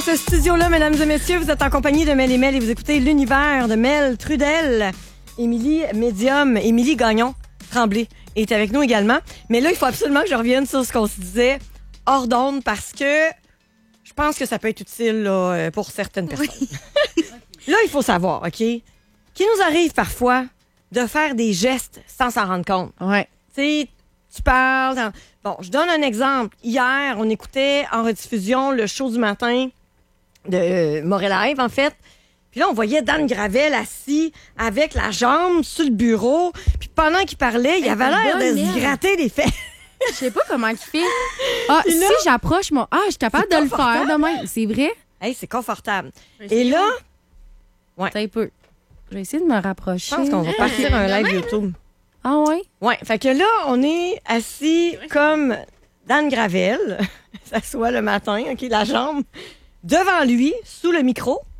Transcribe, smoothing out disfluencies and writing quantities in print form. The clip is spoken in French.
Ce studio-là, mesdames et messieurs, vous êtes en compagnie de Mel et Mel et vous écoutez l'univers de Mel Trudel. Émilie Médium, Émilie Gagnon Tremblay est avec nous également. Mais là, il faut absolument que je revienne sur ce qu'on se disait hors d'onde parce que je pense que ça peut être utile là, pour certaines personnes. Oui. Là, il faut savoir, OK, qu'il nous arrive parfois de faire des gestes sans s'en rendre compte. Ouais. Tu sais, tu parles. Bon, je donne un exemple. Hier, on écoutait en rediffusion le show du matin de Montréal Live, en fait. Puis là, on voyait Dan Gravel assis avec la jambe sur le bureau. Puis pendant qu'il parlait, il avait l'air de se gratter les fesses. Je sais pas comment il fait. Ah, si j'approche mon... Ah, je suis capable de le faire demain. C'est vrai? Hey, c'est confortable. Et là... Ouais. Un peu. Je vais essayer de me rapprocher. Je pense qu'on va partir un live YouTube. Ah ouais? Ouais. Fait que là, on est assis comme Dan Gravel. Ça soit le matin, OK, la jambe devant lui, sous le micro.